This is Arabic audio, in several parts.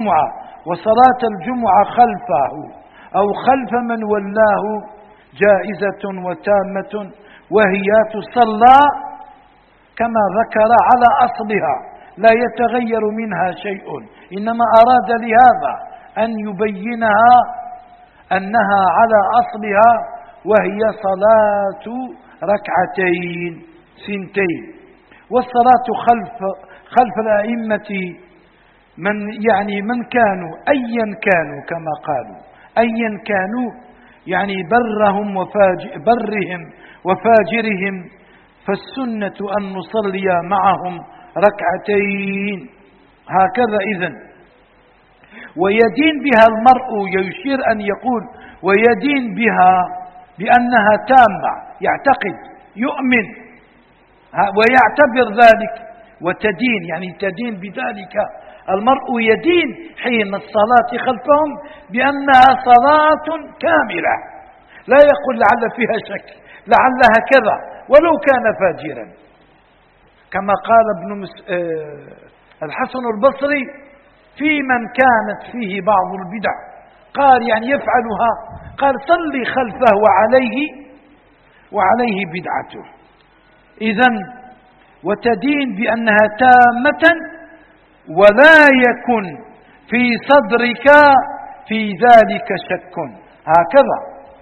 وصلاة الجمعة خلفه أو خلف من ولاه جائزة وتامة، وهي تصلى كما ذكر على أصلها لا يتغير منها شيء، إنما أراد لهذا أن يبينها أنها على أصلها، وهي صلاة ركعتين سنتين. والصلاة خلف الأئمة من كانوا أيا كانوا كما قالوا أيا كانوا، يعني برهم وفاجرهم، فالسنة أن نصلي معهم ركعتين هكذا. إذن ويدين بها المرء، يشير أن يقول ويدين بها بأنها تامة، يعتقد يؤمن ويعتبر ذلك، وتدين يعني تدين بذلك. المرء يدين حين الصلاة خلفهم بأنها صلاة كاملة، لا يقول لعل فيها شك، لعلها كذا، ولو كان فاجرا، كما قال الحسن البصري في من كانت فيه بعض البدع، قال يعني يفعلها، قال صلي خلفه وعليه بدعته. إذن وتدين بأنها تامة، ولا يكن في صدرك في ذلك شك، هكذا.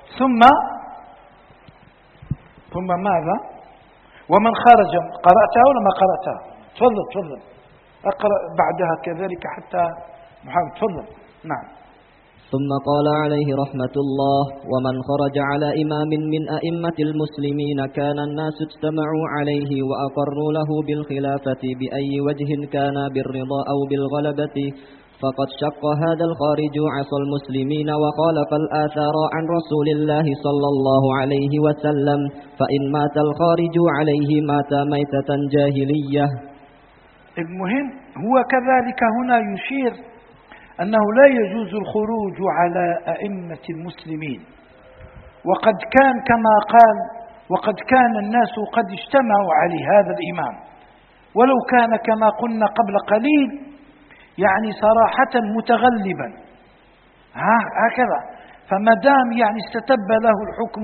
ثم ماذا؟ ومن خرج، قرأتها ولا ما قرأتها؟ تفضل أقرأ بعدها كذلك حتى محمد، تفضل. نعم. ثم قال عليه رحمة الله: ومن خرج على إمام من أئمة المسلمين كان الناس اجتمعوا عليه وأقروا له بالخلافة بأي وجه كان، بالرضا أو بالغلبة، فقد شق هذا الخارج عصى المسلمين وخالف الآثار عن رسول الله صلى الله عليه وسلم، فإن مات الخارج عليه مات ميتة جاهلية. المهم هو كذلك هنا يشير أنه لا يجوز الخروج على أئمة المسلمين، وقد كان كما قال وقد كان الناس قد اجتمعوا على هذا الإمام، ولو كان كما قلنا قبل قليل يعني صراحة متغلبا هكذا، فما دام يعني استتب له الحكم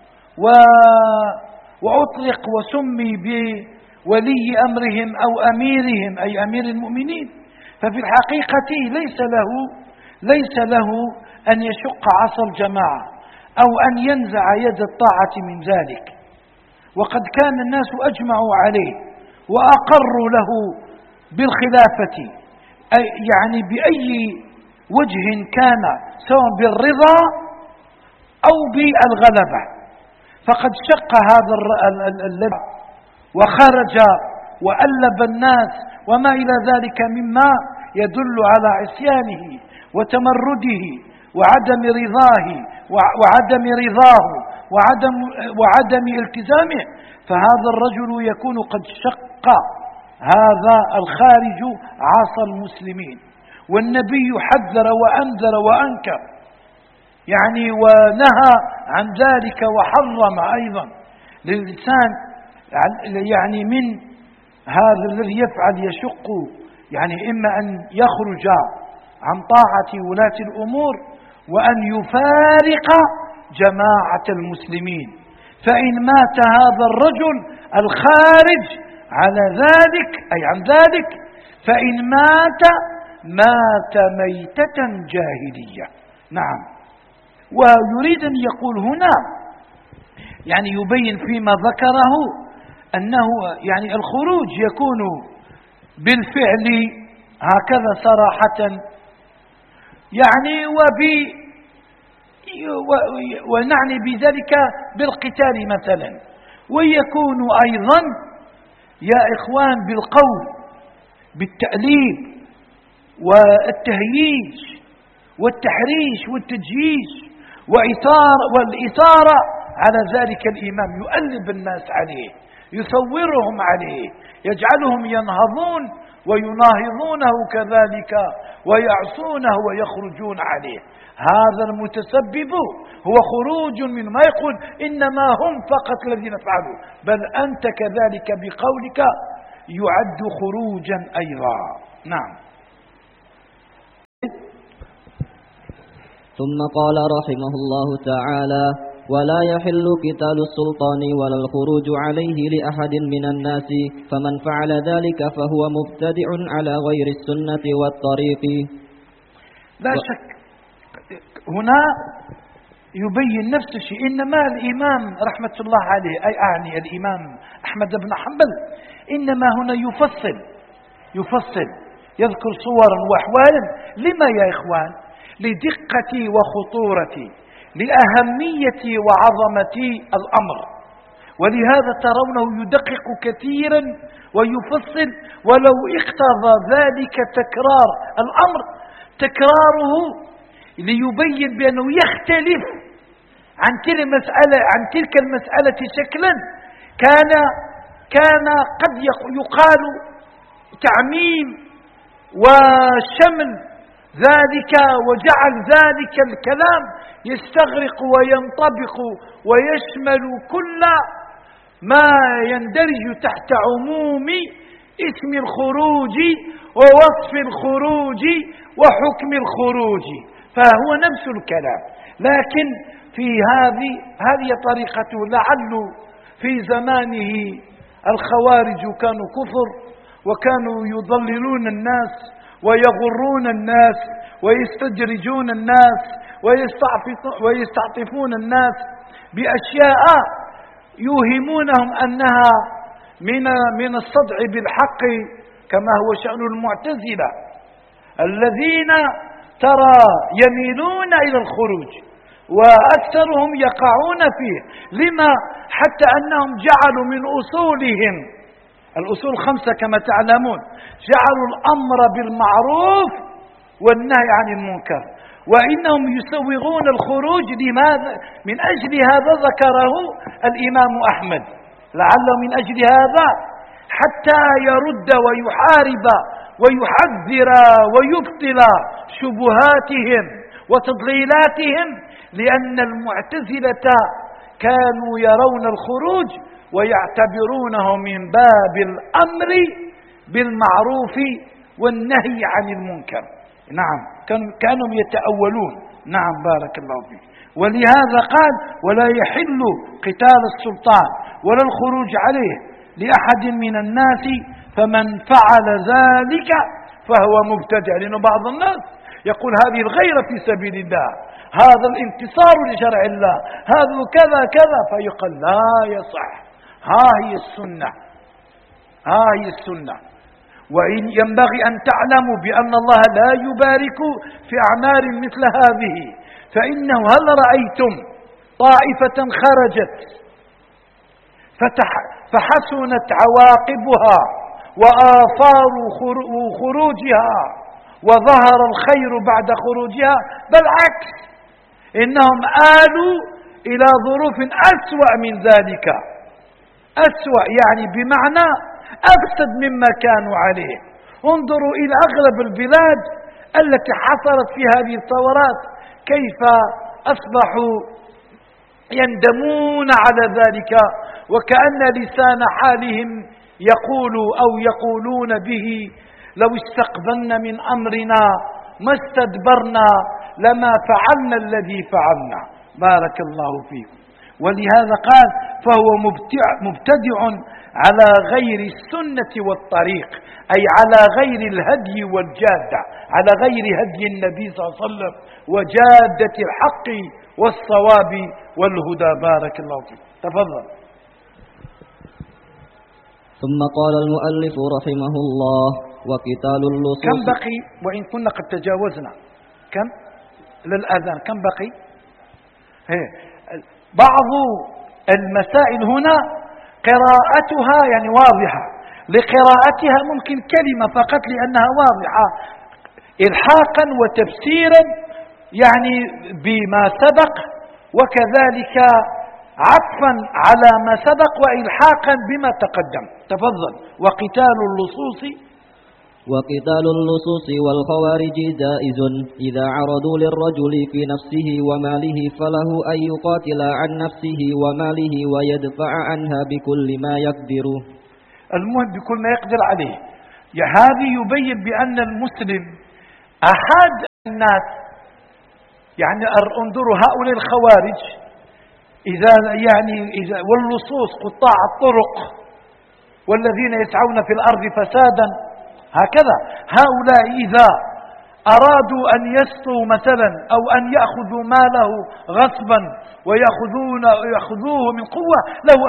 وأطلق وسمي بولي أمرهم أو أميرهم أي أمير المؤمنين، ففي الحقيقة ليس له أن يشق عصا الجماعة أو أن ينزع يد الطاعة من ذلك. وقد كان الناس أجمعوا عليه وأقروا له بالخلافة، يعني بأي وجه كان، سواء بالرضا أو بالغلبة، فقد شق هذا الذي وخرج وألب الناس وما إلى ذلك مما يدل على عصيانه وتمرده وعدم رضاه وعدم التزامه، فهذا الرجل يكون قد شق هذا الخارج عصى المسلمين. والنبي حذر وأنذر وأنكر يعني ونهى عن ذلك، وحرم أيضا للإنسان يعني من هذا الذي يفعل يشق، يعني إما أن يخرج عن طاعة ولاة الأمور وأن يفارق جماعة المسلمين. فإن مات هذا الرجل الخارج على ذلك أي عن ذلك، فإن مات ميتة جاهلية. نعم. ويريد أن يقول هنا يعني يبين فيما ذكره أنه يعني الخروج يكون بالفعل هكذا صراحة، يعني ونعني بذلك بالقتال مثلا، ويكون أيضا يا إخوان بالقول بالتأليب والتهييج والتحريش والتجييش والإثارة على ذلك الإمام، يؤلب الناس عليه، يثورهم عليه، يجعلهم ينهضون ويناهضونه كذلك ويعصونه ويخرجون عليه. هذا المتسبب هو خروج من ما يقول إنما هم فقط الذين فعلوا، بل أنت كذلك بقولك يعد خروجا أيضا. نعم. ثم قال رحمه الله تعالى: ولا يحل قتال السلطان ولا الخروج عليه لأحد من الناس، فمن فعل ذلك فهو مبتدع على غير السنة والطريق. لا شك هنا يبين نفس الشيء. إنما الإمام رحمة الله عليه، أي أعني الإمام أحمد بن حنبل، إنما هنا يفصل يذكر صورا وأحوالا. لما يا إخوان؟ لدقة وخطورة، لأهمية وعظمة الأمر، ولهذا ترونه يدقق كثيرا ويفصل، ولو اقتضى ذلك تكرار الأمر تكراره ليبين بأنه يختلف عن تلك المسألة شكلا كان قد يقال تعميم وشمل ذلك، وجعل ذلك الكلام يستغرق وينطبق ويشمل كل ما يندرج تحت عموم اسم الخروج ووصف الخروج وحكم الخروج، فهو نفس الكلام. لكن في هذه طريقته. لعل في زمانه الخوارج كانوا كفر، وكانوا يضللون الناس ويغرون الناس ويستدرجون الناس ويستعطفون الناس بأشياء يوهمونهم أنها من الصدع بالحق، كما هو شأن المعتزلة الذين ترى يميلون إلى الخروج وأكثرهم يقعون فيه. لما؟ حتى أنهم جعلوا من أصولهم الأصول 5 كما تعلمون، جعلوا الأمر بالمعروف والنهي عن المنكر، وإنهم يسوغون الخروج. لماذا؟ من أجل هذا ذكره الإمام أحمد، لعله من أجل هذا حتى يرد ويحارب ويحذر ويبطل شبهاتهم وتضليلاتهم، لأن المعتزلة كانوا يرون الخروج ويعتبرونه من باب الأمر بالمعروف والنهي عن المنكر. نعم، كانوا يتأولون. نعم، بارك الله فيك. ولهذا قال: ولا يحل قتال السلطان ولا الخروج عليه لأحد من الناس، فمن فعل ذلك فهو مبتدع. لأن بعض الناس يقول هذه الغيرة في سبيل الله، هذا الانتصار لشرع الله، هذا كذا كذا، فيقال لا يصح، ها هي السنة. وإن ينبغي أن تعلموا بأن الله لا يبارك في أعمال مثل هذه، فإنه هل رأيتم طائفة خرجت فحسنت عواقبها وآثار خروجها وظهر الخير بعد خروجها؟ بل عكس، إنهم آلوا إلى ظروف أسوأ من ذلك، أسوأ يعني بمعنى أفسد مما كانوا عليه. انظروا إلى أغلب البلاد التي حصلت في هذه الثورات كيف أصبحوا يندمون على ذلك، وكأن لسان حالهم يقولون به: لو استقبلنا من أمرنا ما استدبرنا لما فعلنا الذي فعلنا. بارك الله فيكم. ولهذا قال: فهو مبتدع على غير السنة والطريق، أي على غير الهدي والجادة، على غير هدي النبي صلى الله عليه وسلم وجادة الحق والصواب والهدى. بارك الله فيك. تفضل. ثم قال المؤلف رحمه الله: وقتال اللصوص. كم بقي؟ وإن كنا قد تجاوزنا كم للأذان، كم بقي؟ بعض المسائل هنا قراءتها يعني واضحة، لقراءتها ممكن كلمة فقط لأنها واضحة، إلحاقا وتفسيرا يعني بما سبق، وكذلك عطفا على ما سبق وإلحاقا بما تقدم. تفضل. وقتال اللصوص والخوارج جائز إذا عرضوا للرجل في نفسه وماله، فله أن يقاتل عن نفسه وماله ويدفع عنها بكل ما يقدر. المهم بكل ما يقدر عليه. هذه يبين بأن المسلم أحد الناس يعني انظروا هؤلاء الخوارج إذا واللصوص قطاع الطرق والذين يسعون في الأرض فسادا، هكذا هؤلاء إذا أرادوا أن يسطوا مثلا أو أن يأخذوا ماله غصبا ويأخذوه من قوة، له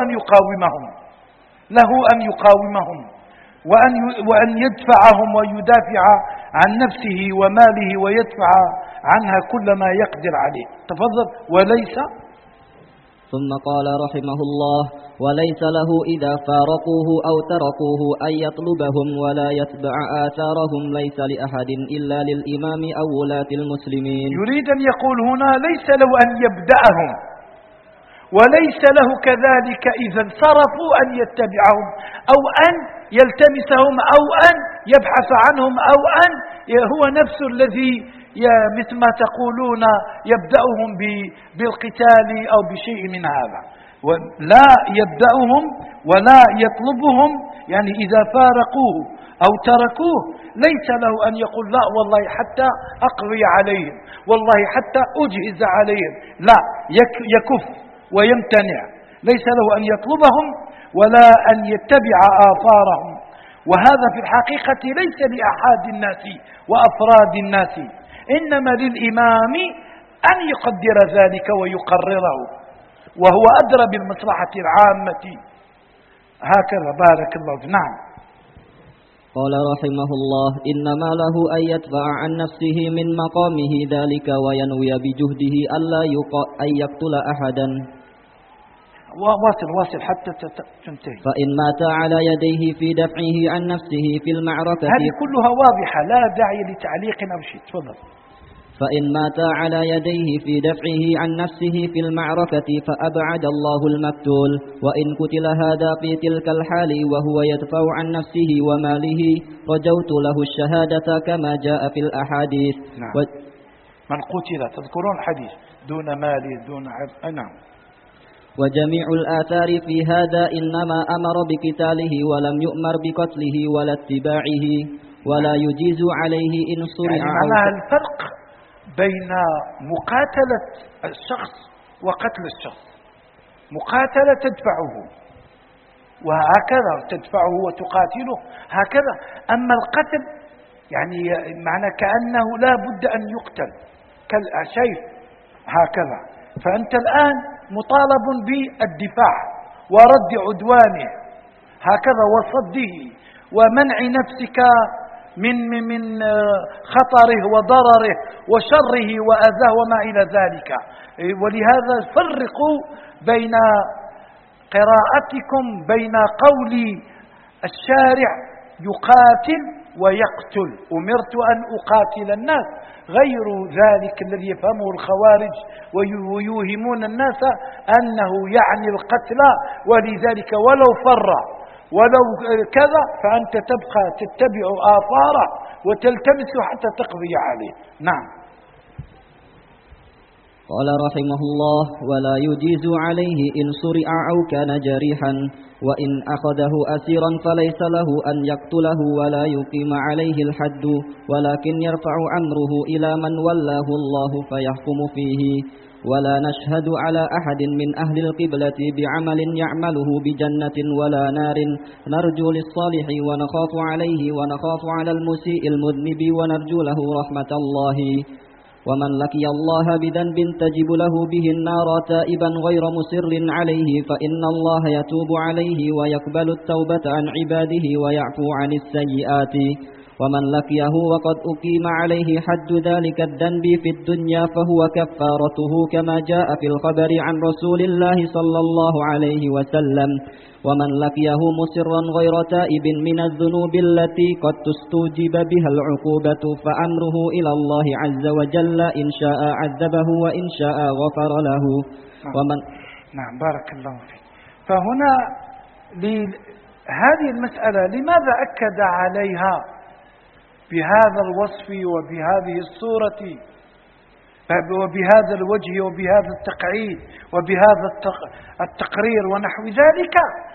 أن يقاومهم وأن يدفعهم ويدافع عن نفسه وماله ويدفع عنها كل ما يقدر عليه. تفضل. وليس. ثم قال رحمه الله: وليس له إذا فارقوه أو تركوه أن يطلبهم ولا يتبع آثارهم، ليس لأحد إلا للإمام أو ولاة المسلمين. يريد أن يقول هنا ليس له أن يبدأهم، وليس له كذلك إذا انصرفوا أن يتبعهم أو أن يلتمسهم أو أن يبحث عنهم أو أن هو نفسه الذي مثل ما تقولون يبدأهم بالقتال أو بشيء من هذا. لا يبدأهم ولا يطلبهم، يعني إذا فارقوه أو تركوه ليس له أن يقول لا والله حتى أقضي عليهم، والله حتى أجهز عليهم، لا، يكف ويمتنع. ليس له أن يطلبهم ولا أن يتبع آثارهم. وهذا في الحقيقة ليس لأحد الناس وأفراد الناس، إنما للإمام أن يقدر ذلك ويقرره، وهو أدرى بالمصلحة العامة. هكذا. بارك الله. نعم. قال رحمه الله: إنما له أن يدفع عن نفسه من مقامه ذلك وينوي بجهده أن يقتل أحدا. واصل حتى تنتهي. فإن مات على يديه في دفعه عن نفسه في المعركة. هذه كلها واضحة، لا داعي لتعليق أو شيء. تفضل. فإن مات على يديه في دفعه عن نفسه في المعركة فأبعد الله المقتول، وإن قتل هذا في تلك الحال وهو يدفع عن نفسه وماله رجوت له الشهادة كما جاء في الأحاديث. نعم. من قتل، تذكرون الحديث، دون ماله دون عرض. نعم. وجميع الآثار في هذا إنما أمر بقتاله ولم يؤمر بقتله ولا اتباعه، ولا يجيز عليه إن صرع. يعني معناها الفرق بين مقاتلة الشخص وقتل الشخص. مقاتلة تدفعه وهكذا تدفعه وتقاتله هكذا، أما القتل يعني معنى كأنه لا بد أن يقتل كالشيء هكذا. فأنت الآن مطالب بالدفاع ورد عدوانه هكذا وصده ومنع نفسك من خطره وضرره وشره وأذاه وما إلى ذلك. ولهذا فرقوا بين قراءتكم بين قول الشارع يقاتل ويقتل، أمرت أن أقاتل الناس، غير ذلك الذي يفهمه الخوارج ويوهمون الناس أنه يعني القتل، ولذلك ولو فر ولو كذا فأنت تبقى تتبع آثاره وتلتمس حتى تقضي عليه. نعم. قال رحمه الله: ولا يجيز عليه إن صرع أو كان جريحا، وإن أخذه أسيرا فليس له أن يقتله ولا يقيم عليه الحد، ولكن يرفع أمره إلى من ولاه الله فيحكم فيه. ولا نشهد على أحد من أهل القبلة بعمل يعمله بجنة ولا نار، نرجو للصالح ونخاف عليه ونخاف على المسيء المذنب ونرجو له رحمة الله. ومن لقي الله بذنب تجب له به النار تائبا غير مسر عليه فإن الله يتوب عليه ويقبل التوبة عن عباده ويعفو عن السيئات. ومن لقيه وقد أقيم عليه حد ذلك الذنب في الدنيا فهو كفارته كما جاء في الخبر عن رسول الله صلى الله عليه وسلم. ومن لقيه مصرا غير تائب من الذنوب التي قد تستوجب بها العقوبة فأمره إلى الله عز وجل، إن شاء عذبه وإن شاء غفر له. ومن نعم. بارك الله فيك. فهنا هذه المسألة لماذا أكد عليها بهذا الوصف وبهذه الصورة وبهذا الوجه وبهذا التقعيد وبهذا التقرير ونحو ذلك؟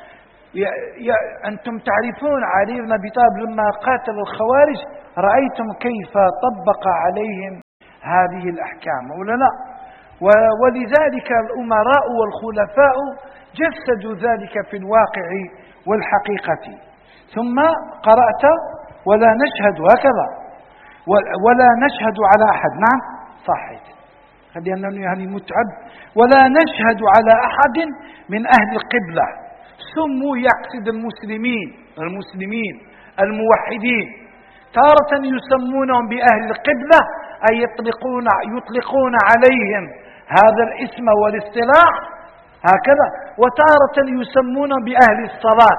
أنتم تعرفون علي بن أبي طالب لما قاتل الخوارج رأيتم كيف طبق عليهم هذه الأحكام ولا لا؟ ولذلك الأمراء والخلفاء جسدوا ذلك في الواقع والحقيقة. ثم قرأت ولا نشهد هكذا ولا نشهد على أحد. نعم صحيح، لأنني يعني متعب. ولا نشهد على أحد من أهل القبلة، سموا يقصد المسلمين الموحدين، تارة يسمونهم بأهل القبلة أي يطلقون عليهم هذا الاسم والاصطلاح هكذا، وتارة يسمونهم بأهل الصلاة،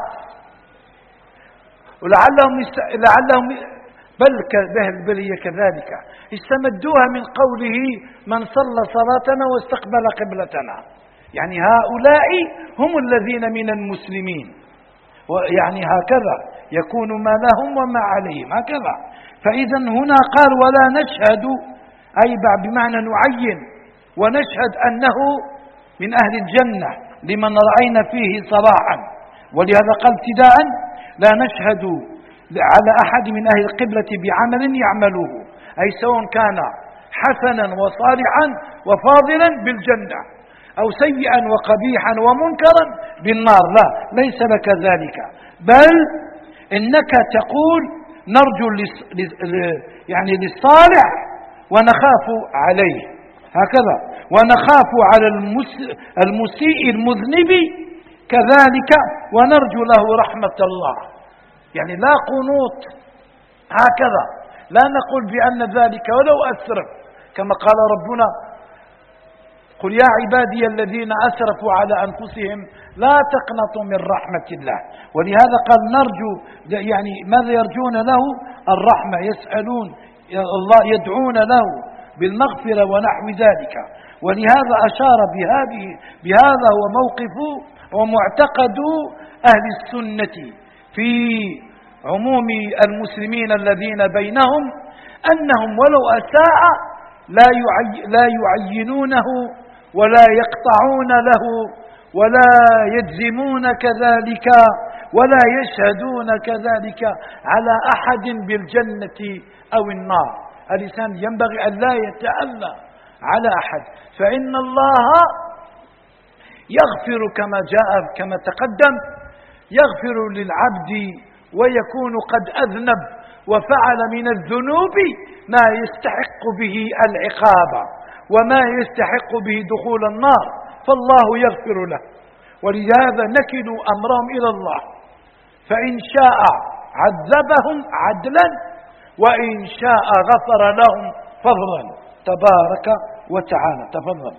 ولعلهم بل هي كذلك استمدوها من قوله من صلى صلاتنا واستقبل قبلتنا، يعني هؤلاء هم الذين من المسلمين، يعني هكذا يكون ما لهم وما عليهم هكذا. فإذا هنا قال ولا نشهد أي بمعنى نعين ونشهد أنه من أهل الجنة لمن رأينا فيه صلاحا، ولهذا قال ابتداء لا نشهد على أحد من أهل القبلة بعمل يعمله، أي سواء كان حسنا وصالحا وفاضلا بالجنة أو سيئا وقبيحا ومنكرا بالنار، لا ليس لك ذلك، بل إنك تقول نرجو يعني للصالح ونخاف عليه هكذا، ونخاف على المسيء المذنب كذلك ونرجو له رحمة الله، يعني لا قنوط هكذا، لا نقول بأن ذلك ولو أسرف، كما قال ربنا قل يا عبادي الذين أسرفوا على أنفسهم لا تقنطوا من رحمة الله. ولهذا قال نرجو، يعني ماذا يرجون له؟ الرحمة، يسألون الله، يدعون له بالمغفرة ونحو ذلك. ولهذا أشار بهذا هو موقف ومعتقد أهل السنة في عموم المسلمين الذين بينهم، أنهم ولو أساء لا يعينونه ولا يقطعون له ولا يجزمون كذلك ولا يشهدون كذلك على أحد بالجنة أو النار. الإنسان ينبغي أن لا يتألى على أحد، فإن الله يغفر كما تقدم، يغفر للعبد ويكون قد أذنب وفعل من الذنوب ما يستحق به العقاب وما يستحق به دخول النار، فالله يغفر له. ولهذا نكل أمرهم إلى الله، فإن شاء عذبهم عدلا وإن شاء غفر لهم فضلا تبارك وتعالى. تفضل.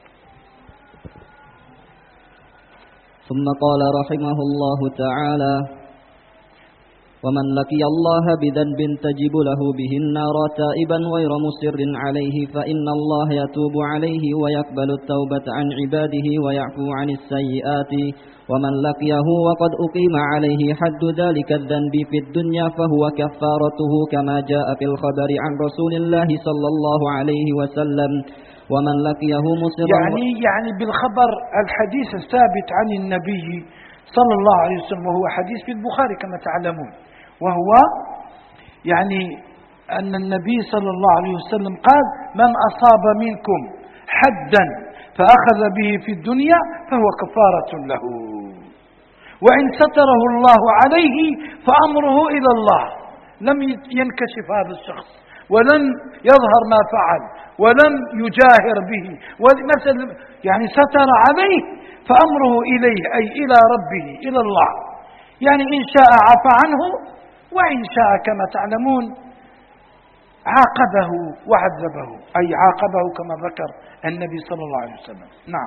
ثم قال رحمه الله تعالى ومن لقي الله بذنب تجب له به النار تائبا غير مصر عليه فإن الله يتوب عليه ويقبل التوبة عن عباده ويعفو عن السيئات. ومن لقيه وقد أقيم عليه حد ذلك الذنب في الدنيا فهو كفارته كما جاء في الخبر عن رسول الله صلى الله عليه وسلم. ومن لقيه مصرا يعني بالخبر الحديث الثابت عن النبي صلى الله عليه وسلم، وهو حديث في البخاري كما تعلمون، وهو يعني أن النبي صلى الله عليه وسلم قال من أصاب منكم حدا فأخذ به في الدنيا فهو كفارة له، وإن ستره الله عليه فأمره إلى الله، لم ينكشف هذا الشخص ولم يظهر ما فعل ولم يجاهر به، مثل يعني ستر عليه فأمره إليه أي إلى ربه إلى الله، يعني إن شاء عفى عنه وإن شاء كما تعلمون عاقبه وعذبه، أي عاقبه كما ذكر النبي صلى الله عليه وسلم. نعم.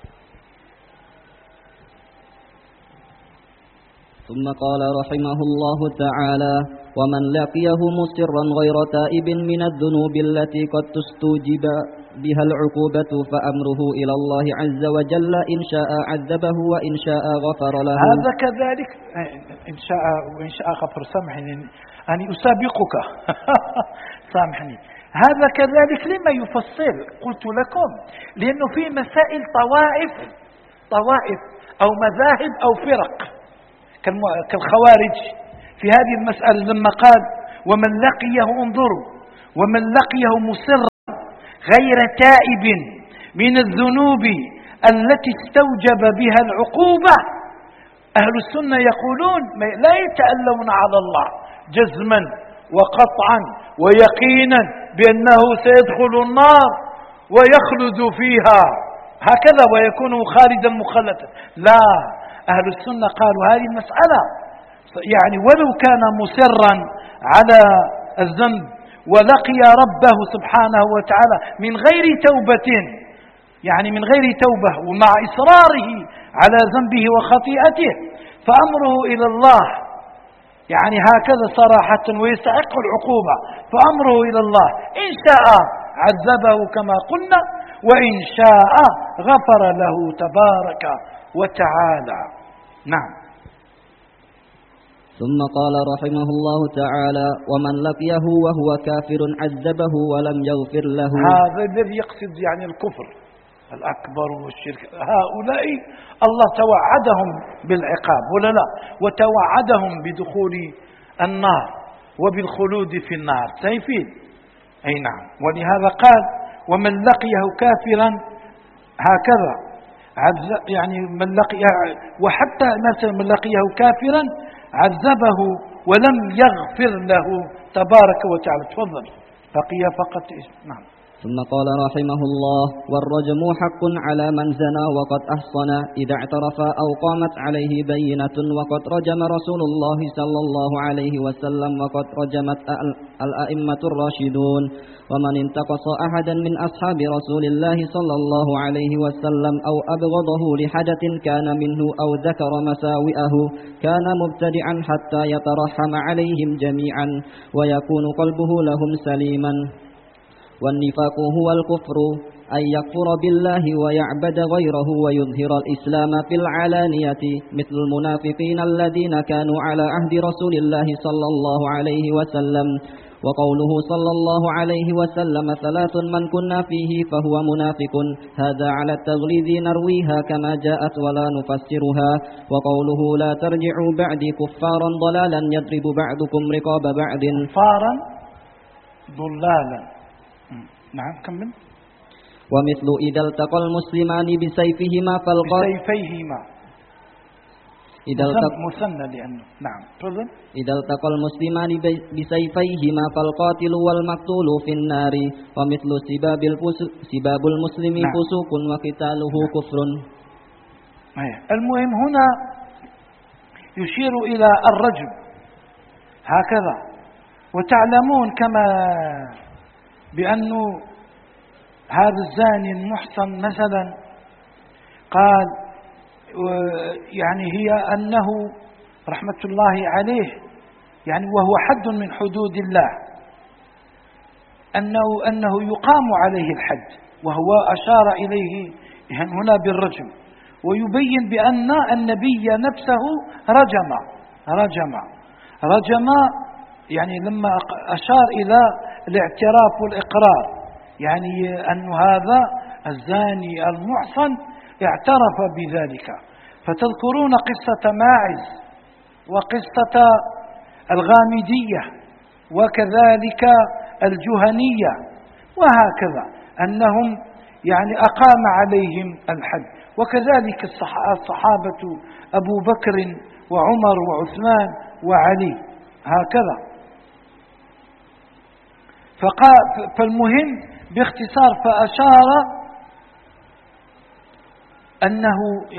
ثم قال رحمه الله تعالى ومن لقيه مصرا غير تائب من الذنوب التي قد تستوجب بها العقوبة فأمره إلى الله عز وجل إن شاء عذبه وإن شاء غفر له. هذا كذلك إن شاء وإن شاء غفر. سامحني أني أسابقك سامحني. هذا كذلك لما يفصل قلت لكم، لأنه في مسائل طوائف أو مذاهب أو فرق كالخوارج في هذه المسألة، لما قال ومن لقيه انظروا ومن لقيه مصرا غير تائب من الذنوب التي استوجب بها العقوبة، أهل السنة يقولون لا يتألون على الله جزما وقطعا ويقينا بأنه سيدخل النار ويخلد فيها هكذا ويكون خالدا مخلدا. لا، أهل السنة قالوا هذه المسألة يعني ولو كان مصرا على الذنب ولقي ربه سبحانه وتعالى من غير توبة، يعني من غير توبة ومع إصراره على ذنبه وخطيئته، فأمره إلى الله يعني هكذا صراحة ويستحق العقوبة، فأمره إلى الله إن شاء عذبه كما قلنا وإن شاء غفر له تبارك وتعالى. نعم. ثم قال رحمه الله تعالى: ومن لقيه وهو كافر عذبه ولم يغفر له. هذا الذي يقصد يعني الكفر الأكبر والشرك، هؤلاء الله توعدهم بالعقاب ولا لا، وتوعدهم بدخول النار وبالخلود في النار سيفين. أي نعم. ولهذا قال: ومن لقيه كافرا هكذا يعني من لقيه، وحتى مثلا من لقيه كافرا عذبه ولم يغفر له تبارك وتعالى. تفضل بقي فقط. نعم. ثم قال رحمه الله: والرجم حق على من زنى وقد أحصن إذا اعترف أو قامت عليه بينة، وقد رجم رسول الله صلى الله عليه وسلم وقد رجمت الأئمة الراشدون. ومن انتقص أحدا من أصحاب رسول الله صلى الله عليه وسلم أو أبغضه لحدث كان منه أو ذكر مساوئه كان مبتدعا حتى يترحم عليهم جميعا ويكون قلبه لهم سليما. والنفاق هو الكفر، أن يكفر بالله ويعبد غيره ويظهر الإسلام في العلانية، مثل المنافقين الذين كانوا على عهد رسول الله صلى الله عليه وسلم. وقوله صلى الله عليه وسلم: ثلاث من كنا فيه فهو منافق، هذا على التغليظ نرويها كما جاءت ولا نفسرها. وقوله: لا ترجعوا بعدي كفارا ضلالا يضرب بعضكم رقاب بعض. كفارا ضلالا. نعم كمل. ومثل إذا التقى المسلمان بسيفهما بسيفيهما مثنى لأنه. نعم تفضل. إذا التقى المسلمان بسيفيهما فالقاتل والمقتول في النار. ومثل سباب المسلم فسوق وقتاله كفر. المهم هنا يشير إلى الرجم هكذا. وتعلمون كما بأنه هذا الزاني المحصن مثلا قال يعني هي أنه رحمة الله عليه يعني وهو حد من حدود الله أنه يقام عليه الحد، وهو أشار إليه هنا بالرجم، ويبين بأن النبي نفسه رجم يعني لما أشار إلى الاعتراف والإقرار، يعني أن هذا الزاني المحصن اعترف بذلك. فتذكرون قصة ماعز وقصة الغامدية وكذلك الجهنية وهكذا، أنهم يعني أقام عليهم الحد. وكذلك الصحابة أبو بكر وعمر وعثمان وعلي هكذا. فالمهم باختصار فأشار أنه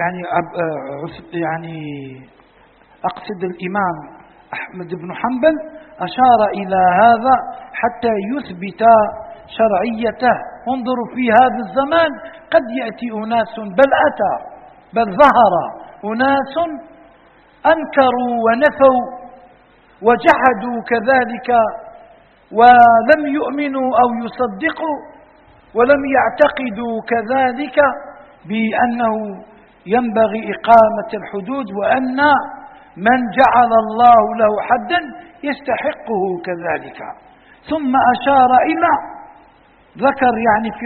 يعني أقصد الإمام أحمد بن حنبل أشار إلى هذا حتى يثبت شرعيته. انظروا في هذا الزمان قد يأتي أناس بل ظهر أناس أنكروا ونفوا وجحدوا كذلك ولم يؤمنوا أو يصدقوا ولم يعتقدوا كذلك بأنه ينبغي إقامة الحدود، وأن من جعل الله له حدا يستحقه كذلك. ثم أشار إلى ذكر يعني في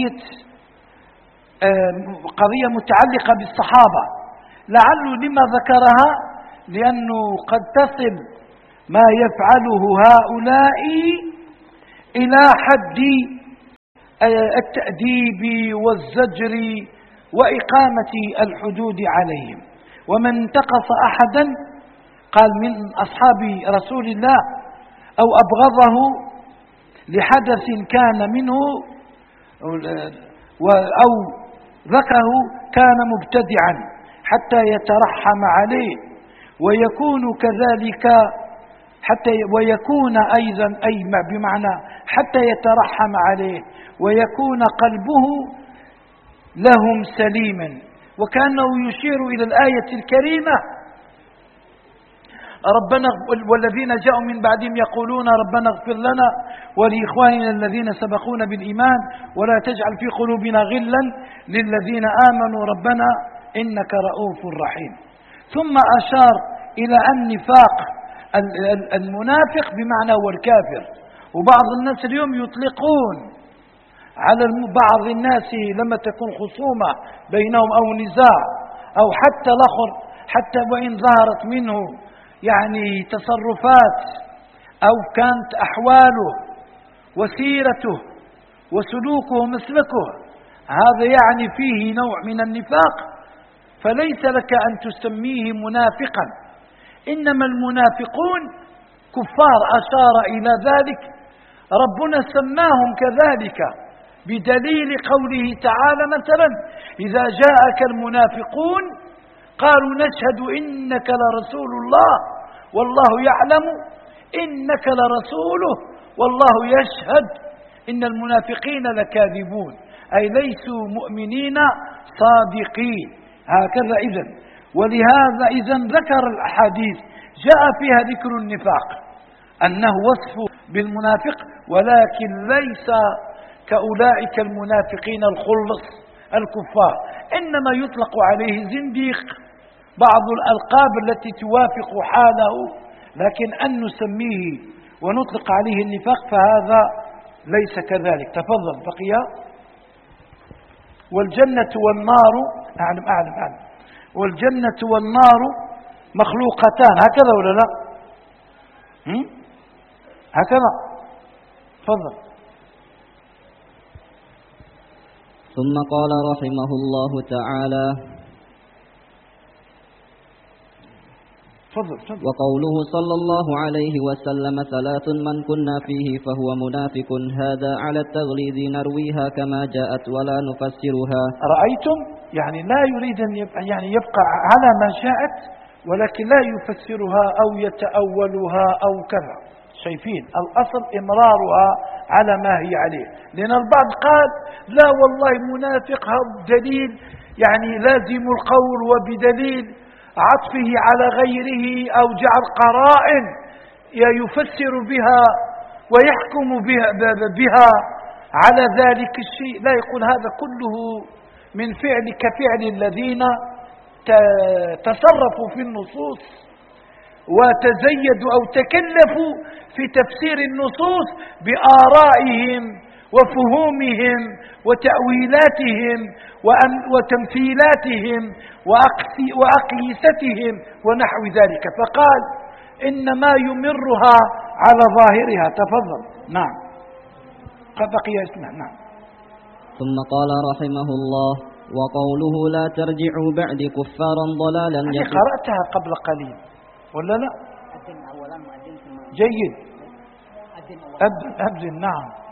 قضية متعلقة بالصحابة، لعله لما ذكرها لأنه قد تصل ما يفعله هؤلاء إلى حد التأديب والزجر وإقامة الحدود عليهم. ومن انتقص أحدا قال من أصحاب رسول الله أو أبغضه لحدث كان منه أو ذكره كان مبتدعا حتى يترحم عليه، ويكون كذلك ويكون أيضا بمعنى حتى يترحم عليه ويكون قلبه لهم سليما. وكأنه يشير إلى الآية الكريمة ربنا والذين جاءوا من بعدهم يقولون ربنا اغفر لنا ولإخواننا الذين سبقونا بالإيمان ولا تجعل في قلوبنا غلا للذين آمنوا ربنا إنك رؤوف رحيم. ثم أشار إلى النفاق المنافق بمعنى هو الكافر. وبعض الناس اليوم يطلقون على بعض الناس لما تكون خصومة بينهم أو نزاع أو حتى الآخر حتى وإن ظهرت منه يعني تصرفات أو كانت أحواله وسيرته وسلوكه مسلكه هذا يعني فيه نوع من النفاق، فليس لك أن تسميه منافقا، إنما المنافقون كفار. أشار إلى ذلك ربنا سماهم كذلك بدليل قوله تعالى مثلا إذا جاءك المنافقون قالوا نشهد إنك لرسول الله والله يعلم إنك لرسوله والله يشهد إن المنافقين لكاذبون، أي ليسوا مؤمنين صادقين. هكذا إذن. ولهذا إذن ذكر الأحاديث جاء فيها ذكر النفاق أنه وصف بالمنافق، ولكن ليس كأولئك المنافقين الخلص الكفار، إنما يطلق عليه زنديق بعض الألقاب التي توافق حاله، لكن أن نسميه ونطلق عليه النفاق فهذا ليس كذلك. تفضل بقي. والجنة والنار أعلم والجنة والنار مخلوقتان، هكذا ولا لا؟ هكذا. تفضل. ثم قال رحمه الله تعالى وقوله صلى الله عليه وسلم ثلاث من كنا فيه فهو منافق، هذا على التغليظ نرويها كما جاءت ولا نفسرها. رأيتم؟ يعني لا يريد أن يبقى على ما جاءت، ولكن لا يفسرها أو يتأولها أو كذا. شايفين الأصل إمرارها على ما هي عليه، لأن البعض قال لا والله منافق دليل يعني لازم القول وبدليل عطفه على غيره أو جعل قرائن يفسر بها ويحكم بها على ذلك الشيء. لا يقول هذا كله من فعل كفعل الذين تصرفوا في النصوص وتزيدوا أو تكلفوا في تفسير النصوص بآرائهم وفهومهم وتأويلاتهم وتمثيلاتهم وأقيستهم ونحو ذلك، فقال إنما يمرها على ظاهرها. تفضل. نعم بقي اسمع. نعم. ثم قال رحمه الله وقوله لا ترجعوا بعد كفارا ضلالا قرأتها قبل قليل ولا لا؟ جيد. أبدل. نعم.